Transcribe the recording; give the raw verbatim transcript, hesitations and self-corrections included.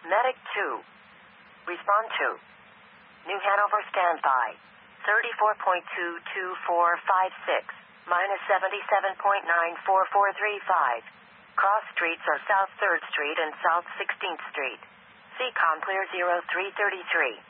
Medic two. Respond to. New Hanover standby. thirty-four point two two four five six, minus seventy-seven point nine four four three five. Cross streets are South third Street and South sixteenth Street. C COM clear zero three three three.